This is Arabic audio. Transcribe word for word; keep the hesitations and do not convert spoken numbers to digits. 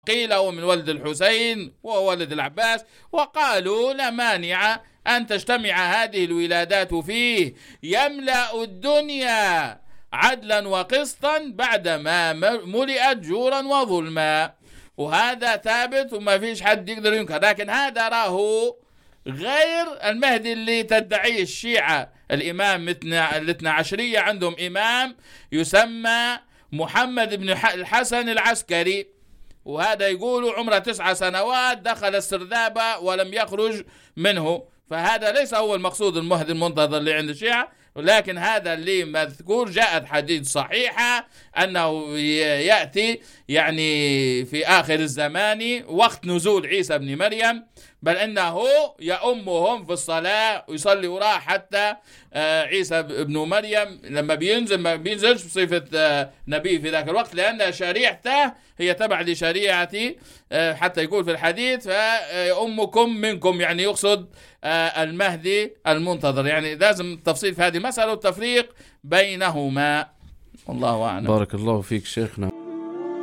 قيل هو من ولد الحسين وهو ولد العباس، وقالوا لا مانع أن تجتمع هذه الولادات فيه، يملأ الدنيا عدلا وقسطا بعدما ملئت جورا وظلما. وهذا ثابت وما فيش حد يقدر ينكر، لكن هذا راه غير المهدي اللي تدعيه الشيعة. الإمام الاثنى عشرية عندهم إمام يسمى محمد بن الحسن العسكري، وهذا يقولوا عمره تسع سنوات دخل السردابة ولم يخرج منه، فهذا ليس هو المقصود المهدي المنتظر اللي عند الشيعة، ولكن هذا اللي مذكور جاءت حديث صحيحة أنه يأتي يعني في آخر الزمان وقت نزول عيسى بن مريم، بل أنه يأمهم في الصلاة ويصلي وراه حتى عيسى بن مريم لما بينزل ما بينزلش بصفة نبي في ذاك الوقت، لأن شريعته هي تبع لشريعتي، حتى يقول في الحديث فأمكم منكم، يعني يقصد المهدي المنتظر. يعني لازم التفصيل في هذه المسألة والتفريق بينهما. الله أعلم. بارك الله فيك شيخنا.